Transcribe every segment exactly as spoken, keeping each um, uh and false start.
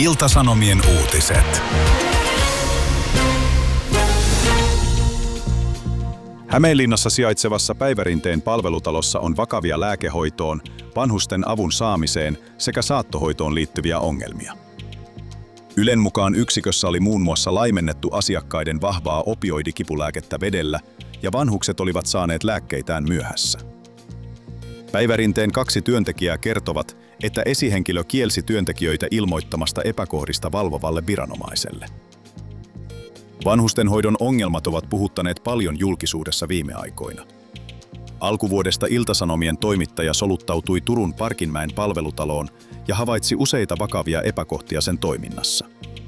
Ilta-Sanomien uutiset. Hämeenlinnassa sijaitsevassa Päivärinteen palvelutalossa on vakavia lääkehoitoon, vanhusten avun saamiseen sekä saattohoitoon liittyviä ongelmia. Ylen mukaan yksikössä oli muun muassa laimennettu asiakkaiden vahvaa opioidikipulääkettä vedellä ja vanhukset olivat saaneet lääkkeitään myöhässä. Päivärinteen kaksi työntekijää kertovat, että esihenkilö kielsi työntekijöitä ilmoittamasta epäkohdista valvovalle viranomaiselle. Vanhustenhoidon ongelmat ovat puhuttaneet paljon julkisuudessa viime aikoina. Alkuvuodesta Ilta-Sanomien toimittaja soluttautui Turun Parkinmäen palvelutaloon ja havaitsi useita vakavia epäkohtia sen toiminnassa.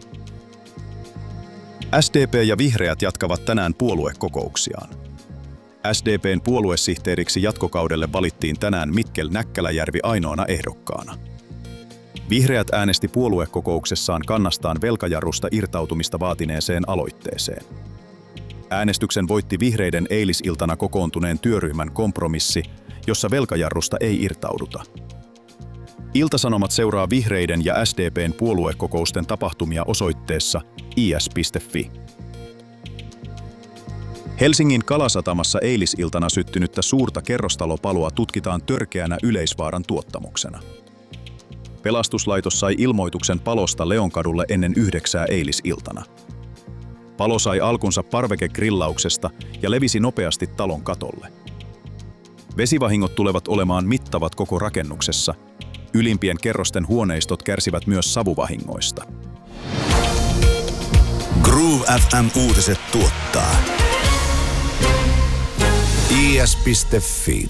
S D P ja Vihreät jatkavat tänään puoluekokouksiaan. S D P:n puoluesihteeriksi jatkokaudelle valittiin tänään Mikkel Näkkäläjärvi ainoana ehdokkaana. Vihreät äänesti puoluekokouksessaan kannastaan velkajarrusta irtautumista vaatineeseen aloitteeseen. Äänestyksen voitti vihreiden eilisiltana kokoontuneen työryhmän kompromissi, jossa velkajarrusta ei irtauduta. Ilta-Sanomat seuraa vihreiden ja S D P:n puoluekokousten tapahtumia osoitteessa i s piste f i. Helsingin Kalasatamassa eilisiltana syttynyttä suurta kerrostalopaloa tutkitaan törkeänä yleisvaaran tuottamuksena. Pelastuslaitos sai ilmoituksen palosta Leonkadulle ennen yhdeksää eilisiltana. Palo sai alkunsa parvekegrillauksesta ja levisi nopeasti talon katolle. Vesivahingot tulevat olemaan mittavat koko rakennuksessa. Ylimpien kerrosten huoneistot kärsivät myös savuvahingoista. Groove F M-uutiset tuottaa i s piste f i.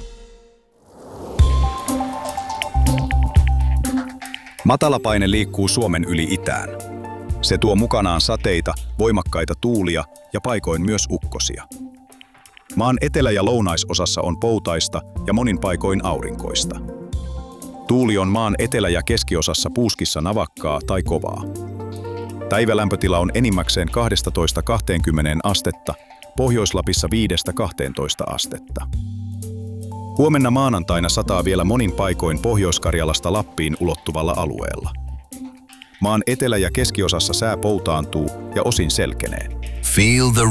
Matalapaine liikkuu Suomen yli itään. Se tuo mukanaan sateita, voimakkaita tuulia ja paikoin myös ukkosia. Maan etelä- ja lounaisosassa on poutaista ja monin paikoin aurinkoista. Tuuli on maan etelä- ja keskiosassa puuskissa navakkaa tai kovaa. Päivälämpötila on enimmäkseen kaksitoista kaksikymmentä astetta, Pohjois-Lapissa viidestä kahteentoista astetta. Huomenna maanantaina sataa vielä monin paikoin Pohjois-Karjalasta Lappiin ulottuvalla alueella. Maan etelä- ja keskiosassa sää poutaantuu ja osin selkenee. Feel the